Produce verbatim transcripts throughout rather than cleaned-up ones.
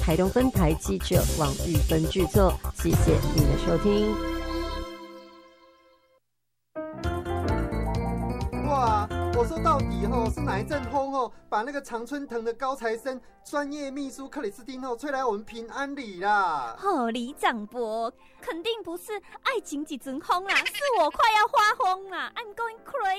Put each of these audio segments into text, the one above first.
台东分台记者王玉芬制作，谢谢您的收听。 哇，我说到底吼是哪一阵风哦，把那个常春藤的高材生专业秘书克里斯汀哦吹来我们平安里啦？ 哦，李长博，肯定不是爱情几阵风啦，是我快要发疯啦 ！I'm going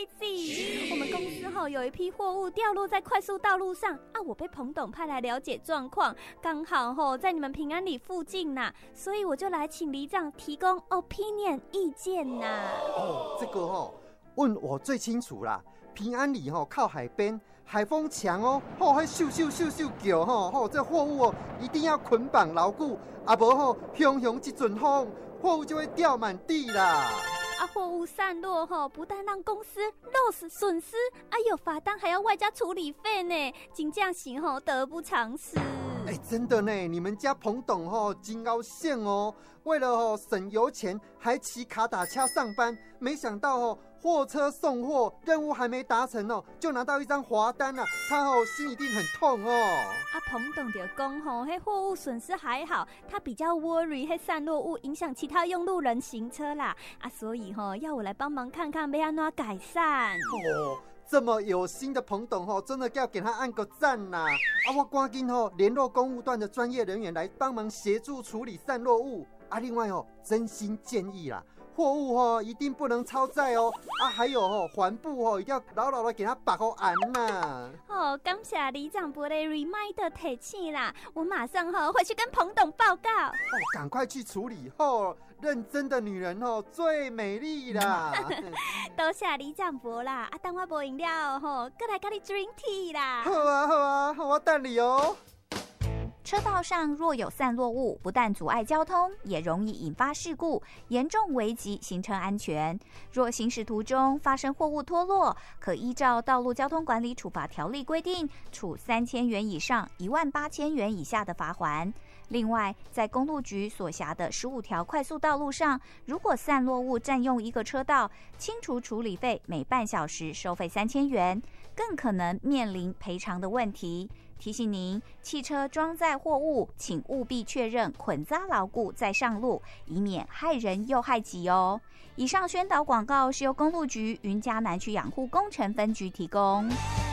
crazy。我们公司吼有一批货物掉落在快速道路上啊，我被彭董派来了解状况，刚好吼在你们平安里附近呐，所以我就来请里长提供 opinion 意见呐。 哦，这个吼问我最清楚啦。平安里吼靠海边，海风强哦，吼会咻咻咻咻叫吼吼，这货物哦一定要捆绑牢固，啊无吼汹汹一阵风，货物就会掉满地啦。 啊，货物散落吼，不但让公司 loss 损失，啊有罚单还要外加处理费呢，真正是吼得不偿失。 哎、欸，真的呢，你们家彭董吼真高兴哦，为了吼省油钱，还骑卡打车上班，没想到吼货车送货任务还没达成哦，就拿到一张罚单啊，他吼心一定很痛哦。 啊，彭董就讲吼，迄货物损失还好，他比较 worry 迄散落物影响其他用路人行车啦，啊，所以吼要我来帮忙看看要安怎改善。 哦。这么有心的彭董吼，真的要给他按个赞呐！啊，我赶紧吼联络公务段的专业人员来帮忙协助处理散落物啊。另外哦，真心建议啦，货物吼一定不能超载哦。啊，还有吼环布吼一定要牢牢的给它绑好安呐。 哦，感谢里长伯的 reminder 提醒啦，我马上吼回去跟彭董报告。哦， 赶快去处理吼。认真的女人哦，最美丽啦！ 多谢里长伯啦，啊，等我无饮料吼，过来跟你 drink tea 啦。 好啊，好啊，我等你哦。 车道上若有散落物，不但阻碍交通，也容易引发事故，严重危及行车安全。若行驶途中发生货物脱落，可依照《道路交通管理处罚条例》规定，处三千元以上一万八千元以下的罚锾。另外，在公路局所辖的十五条快速道路上，如果散落物占用一个车道，清除处理费每半小时收费三千元，更可能面临赔偿的问题。提醒您，汽车装载货物，请务必确认捆扎牢固再上路，以免害人又害己哦。以上宣导广告是由公路局云嘉南区养护工程分局提供。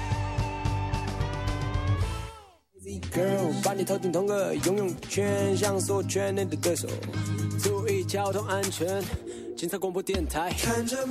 Girl， 把你头顶同个游泳圈，像所圈内的对手，注意交通安全。警察广播电台，看着